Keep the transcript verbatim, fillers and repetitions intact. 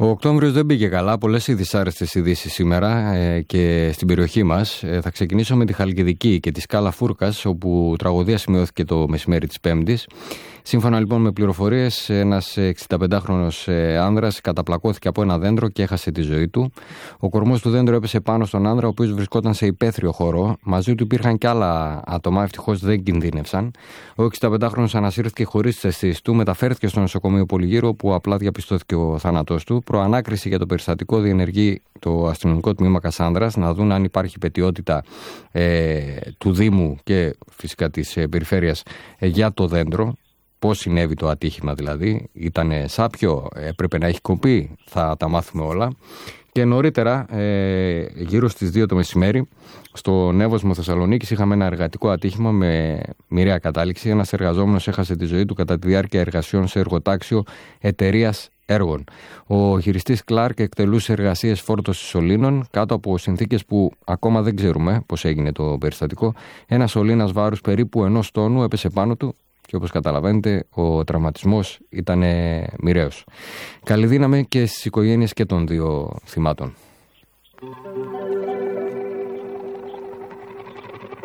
Ο Οκτώβριος δεν πήγε καλά. Πολλές οι δυσάρεστες ειδήσεις σήμερα ε, και στην περιοχή μας. Ε, θα ξεκινήσω με τη Χαλκιδική και τη σκάλα Φούρκας, όπου τραγωδία σημειώθηκε το μεσημέρι της Πέμπτης. Σύμφωνα λοιπόν με πληροφορίες, ένας εξηνταπεντάχρονος άνδρας καταπλακώθηκε από ένα δέντρο και έχασε τη ζωή του. Ο κορμός του δέντρου έπεσε πάνω στον άνδρα, ο οποίος βρισκόταν σε υπαίθριο χώρο. Μαζί του υπήρχαν και άλλα άτομα, ευτυχώς δεν κινδύνευσαν. Ο εξηνταπεντάχρονος ανασύρθηκε χωρίς τις αισθήσεις του, μεταφέρθηκε στο νοσοκομείο Πολυγύρου, όπου απλά διαπιστώθηκε ο θάνατός του. Προανάκριση για το περιστατικό διενεργεί το αστυνομικό τμήμα Κασάνδρας, να δουν αν υπάρχει πετιότητα ε, του Δήμου και φυσικά της ε, περιφέρειας ε, για το δέντρο. Πώς συνέβη το ατύχημα δηλαδή, ήτανε σάπιο, έπρεπε να έχει κοπεί, θα τα μάθουμε όλα. Και νωρίτερα, ε, γύρω στις δύο το μεσημέρι, στο Νεύωσμο Θεσσαλονίκης είχαμε ένα εργατικό ατύχημα με μοιραία κατάληξη. Ένας εργαζόμενος έχασε τη ζωή του κατά τη διάρκεια εργασιών σε εργοτάξιο εταιρείας έργων. Ο χειριστής Κλάρκ εκτελούσε εργασίες φόρτωσης σωλήνων κάτω από συνθήκες που ακόμα δεν ξέρουμε πώς έγινε το περιστατικό. Ένας σωλήνας βάρους περίπου ενός τόνου έπεσε πάνω του. Και όπως καταλαβαίνετε, ο τραυματισμός ήταν μοιραίος. Καλή δύναμη και στις οικογένειες και των δύο θυμάτων.